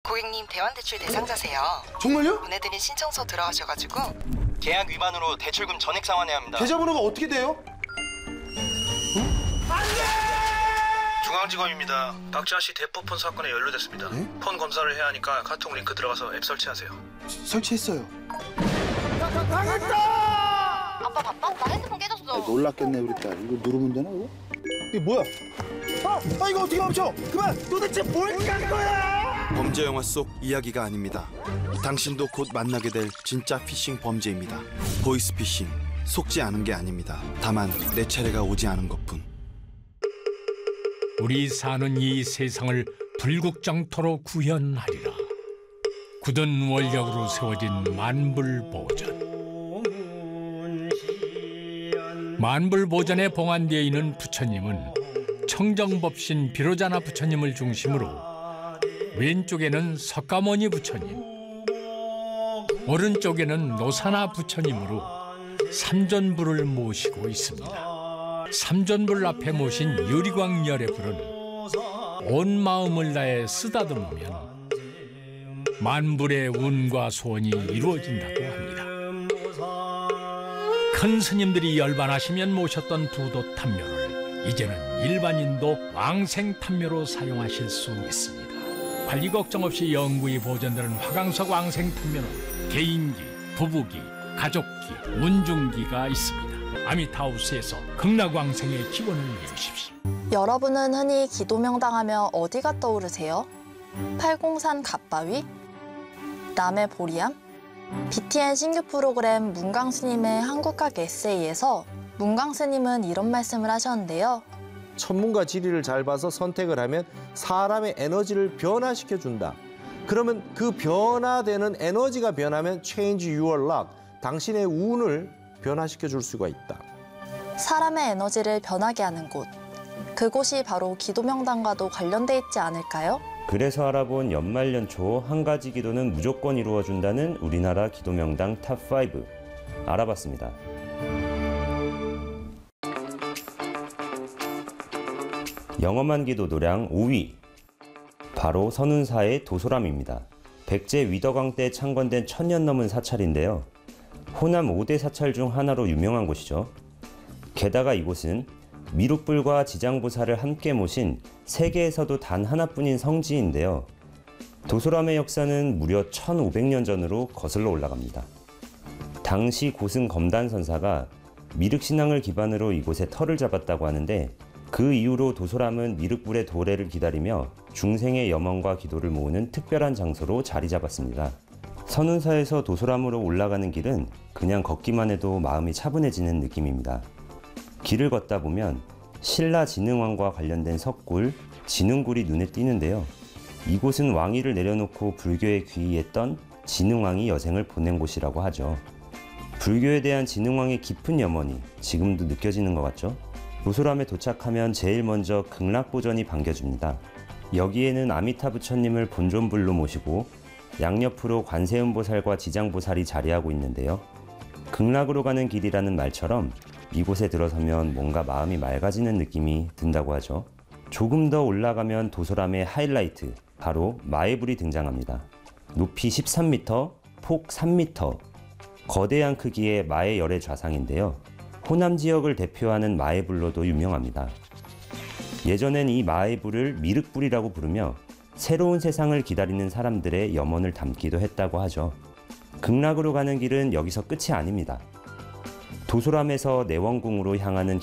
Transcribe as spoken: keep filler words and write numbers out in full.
고객님 대환대출 대상자세요. 정말요? 보내드린 신청서 들어가셔가지고 계약 위반으로 대출금 전액 상환해야 합니다. 계좌번호가 어떻게 돼요? 중앙지검입니다. 박지아 씨 대포폰 사건에 연루됐습니다. 네? 폰 검사를 해야 하니까 카톡 링크 들어가서 앱 설치하세요. 설치했어요. 아빠 바빠? 나 핸드폰 깨졌어. 아, 놀랐겠네 우리 딸. 이거 누르면 되나 이거? 이게 뭐야? 아, 아 이거 어떻게 멈춰? 그만! 도대체 뭘 깐 거야? 범죄 영화 속 이야기가 아닙니다. 당신도 곧 만나게 될 진짜 피싱 범죄입니다. 보이스피싱, 속지 않은 게 아닙니다. 다만 내 차례가 오지 않은 것뿐. 우리 사는 이 세상을 불국장토로 구현하리라. 굳은 원력으로 세워진 만불보전. 만불보전에 봉안되어 있는 부처님은 청정법신 비로자나 부처님을 중심으로 왼쪽에는 석가모니 부처님, 오른쪽에는 노사나 부처님으로 삼존불을 모시고 있습니다. 삼존불 앞에 모신 유리광열의 불은 온 마음을 다해 쓰다듬으면 만불의 운과 소원이 이루어진다고 합니다. 큰 스님들이 열반하시면 모셨던 부도탄묘를 이제는 일반인도 왕생탄묘로 사용하실 수 있습니다. 관리 걱정 없이 영구히 보존되는 화강석 왕생탄묘는 개인기, 부부기, 가족기, 문중기가 있습니다. 아미타우스에서 극락왕생의 기원을 이루십시오. 여러분은 흔히 기도명당하며 어디가 떠오르세요? 팔공산 갓바위? 남해 보리암? 비티엔 신규 프로그램 문광스님의 한국학 에세이에서 문광스님은 이런 말씀을 하셨는데요. 천문과 지리를 잘 봐서 선택을 하면 사람의 에너지를 변화시켜준다. 그러면 그 변화되는 에너지가 변하면 change your luck, 당신의 운을 변화시켜 줄 수가 있다. 사람의 에너지를 변하게 하는 곳, 그곳이 바로 기도명당과도 관련돼 있지 않을까요? 그래서 알아본 연말연초 한 가지 기도는 무조건 이루어준다는 우리나라 기도명당 탑 파이브 알아봤습니다. 영험한 기도 도량 오 위, 바로 선운사의 도소람입니다. 백제 위덕왕 때 창건된 천년 넘은 사찰인데요. 호남 오 대 사찰 중 하나로 유명한 곳이죠. 게다가 이곳은 미륵불과 지장보살을 함께 모신 세계에서도 단 하나뿐인 성지인데요. 도소람의 역사는 무려 천오백 년 전으로 거슬러 올라갑니다. 당시 고승 검단선사가 미륵신앙을 기반으로 이곳에 터를 잡았다고 하는데, 그 이후로 도소람은 미륵불의 도래를 기다리며 중생의 염원과 기도를 모으는 특별한 장소로 자리 잡았습니다. 선운사에서 도소람으로 올라가는 길은 그냥 걷기만 해도 마음이 차분해지는 느낌입니다. 길을 걷다 보면 신라 진흥왕과 관련된 석굴, 진흥굴이 눈에 띄는데요. 이곳은 왕위를 내려놓고 불교에 귀의했던 진흥왕이 여생을 보낸 곳이라고 하죠. 불교에 대한 진흥왕의 깊은 염원이 지금도 느껴지는 것 같죠? 도소람에 도착하면 제일 먼저 극락보전이 반겨줍니다. 여기에는 아미타 부처님을 본존불로 모시고 양옆으로 관세음보살과 지장보살이 자리하고 있는데요. 극락으로 가는 길이라는 말처럼 이곳에 들어서면 뭔가 마음이 맑아지는 느낌이 든다고 하죠. 조금 더 올라가면 도소람의 하이라이트, 바로 마애불이 등장합니다. 높이 십삼 미터, 폭 삼 미터, 거대한 크기의 마애 열의 좌상인데요. 호남 지역을 대표하는 마애불로도 유명합니다. 예전엔 이 마애불을 미륵불이라고 부르며 새로운 세상을 기다리는 사람들의 염원을 담기도 했다고 하죠. 극락으로 가는 길은 여기서 끝이 아닙니다. 도소람에서 내원궁으로 향하는